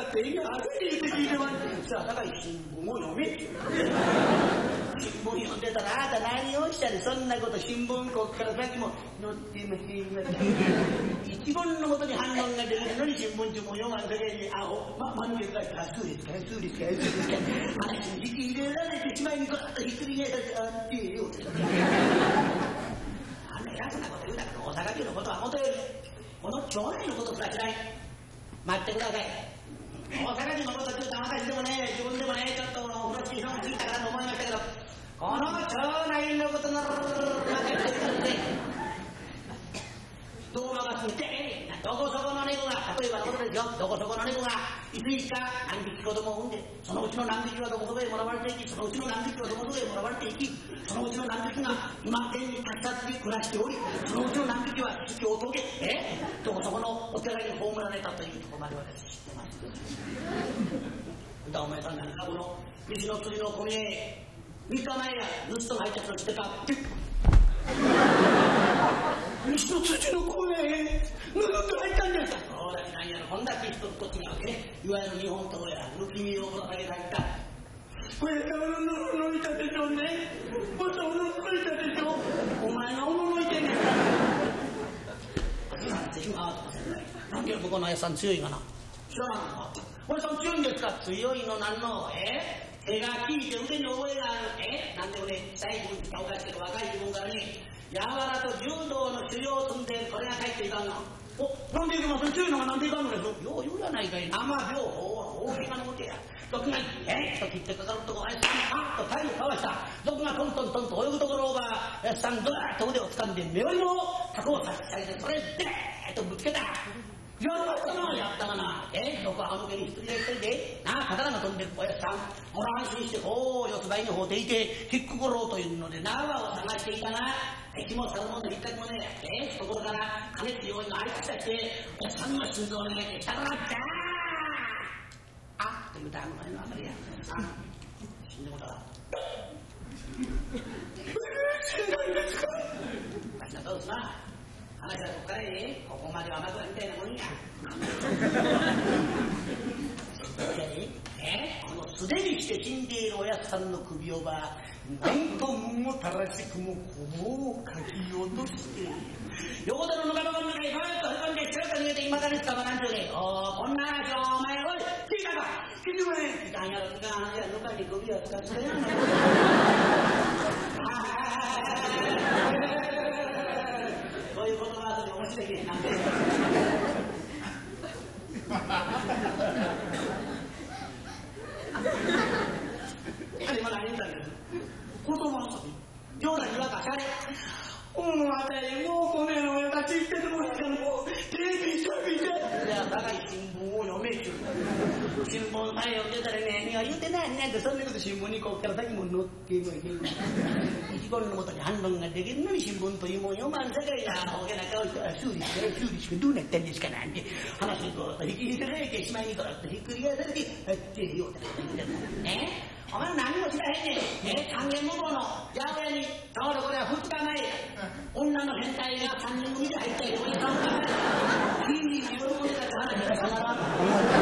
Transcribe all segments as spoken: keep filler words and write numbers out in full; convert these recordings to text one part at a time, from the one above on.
っていいやあれに言って聞いてまいってさあだから新聞を読めって新聞読んでたらあなた何をしたりそんなこと新聞こっから先も載ってません一文のことに反論が出るのに新聞中も読まんだけにあおままぬけかあそうですかそうですかそうですか話に引き入れられてしまいにガッとひっくり返ったってあってよあんなやつなこと言うたけど大阪中のことはもとよりこの町内のことすらしない待ってください大阪人のこと言うたら私でもね自分でもねちょっとお風呂敷の聞いたかなと思いましたけどこの町内のことのどうまがついてどこそこの猫が例えばのことですよどこそこの猫がいついつか何匹子供を産んでそのうちの何匹はどこそこへもらわれていきそのうちの何匹はどこそこへもらわれていきそのうちの何匹が今現に立ち去って暮らしておりそのうちの何匹は引きを解けえどこそこのお寺に葬られたというところまで私知ってますだお前さんなんかこの西の釣りの小見へみっかまえや盗人が入ったやつの知ってた西の辻の小屋へ盗んで入ったんですかそうだ何やらこんだけ一つと違うねいわゆる日本刀や不気味をぶら下げられたこれがおののいたでしょうねまたおののいたでしょお前がおののいてんねんからぜひ回ってませんねなんで向こうの親さん強いかな知らないのか親さん強いんですか強いのなんのえ手が利いて腕に覚えがあるえなんでもね小さい自分顔返してる若い自分からねやわらと柔道の修行を積んでこれが帰っていかんのおなんでいけません強いのがなんでいかんのですよう言うやないかい生病法は大怪我のことや毒がえっと切ってかかるとこあれパッと体をかわした毒がトントントンと泳ぐところがやっさんドラッと腕を掴んで目よりもタコをさせてそれでーっとぶつけたやったなやったかなえどこはあの毛に一人で一人でなあ刀が飛んでるおやっさんほら安心してこう四つ倍に放っていて引っくころうというので縄を探していたな敵も去るもんで引っかきもねえそこから金って用意のありかしたしておやっさんの心臓をねしたらったあっというたあの前のあたりや死んでもたら死んだんですか私はどうですな話はここからねここまでは枕みたいなもんやえこのすでにして死んでいるおやっさんの首をばなんともたらしくもこぼをかきようとして横田のぬかの中にふーっと踏んでしらっと逃げて今から捕まらんとねおこんな話お前おい聞いたか聞いてくれ聞いたんやろ聞かんやぬかに首を使ってやんねこういう言葉遊び面白いねなんて今何言ったんです言葉遊び冗談にわかしゃれおもあたりもうこねの親がついてるもんやからもうテレビしゃべっていや長い新聞を読めっちゅう新聞さえ読んでたらね何が言うてないねんってそんなこと新聞にこっから先も載ってもいけん一言のもとに反論ができるのに新聞というもん読まんさかいなほげな顔して修理して修理してどうなったんですかなんて話にこう引き入れられてしまいにこうひっくり返されてあってようってねお前何も知らへんねんえ三軒向こうの八百屋に倒れこれは二日前女の変態が三人組で入ってこれ倒れたいい喜んでたって話がさならん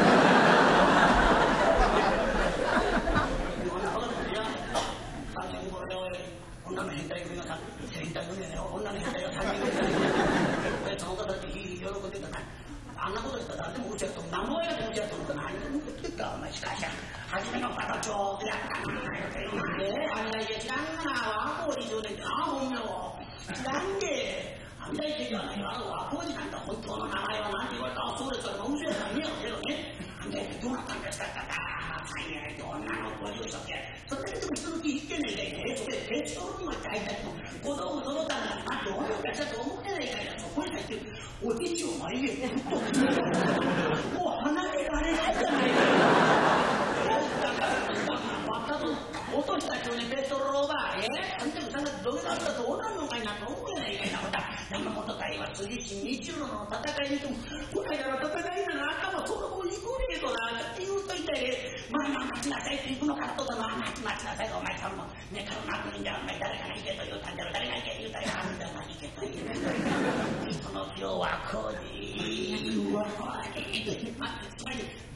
女の変態組がさ変態組やね女の変態が三人組でこれその方って喜んでたなあんなこと言ったら誰でもうちやっと何もやってうちやっとんか何でも言ってたお前しかし初めのバカ上手やったなえあんな家知らんがな和光に上手ってな本名を知らんであんな家じゃないわ和光寺なんだ本当の名前は何て言われたらそうですから面白いからねえけどねあんな家どうなったんですかって言ったら三円で女のご住職やそれだけでも人の気引けないかいねそれペットロームが大体の子供そのためになって女の子やと思ってないかいなそこに入っておいちを前へもう離れられないじゃないか落とした今日にペットローバーえあんたもさんがどうなったらどうなるのかいなと思うやないかいなまた山本隊は次し日中の戦いにともこないだの戦いなら頭その子行くねえとなって言うといたいねまあまあ待ちなさいって行くのかとだな待ち待ちなさいお前さんもね顔なくんじゃお前誰かが行けと言うたんだろ誰が行け言うたらあんたが行けと言うたらその今日はこうでうわこうで